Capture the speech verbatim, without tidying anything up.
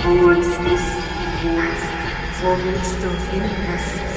Wo es ist, wo, wo willst du hin, was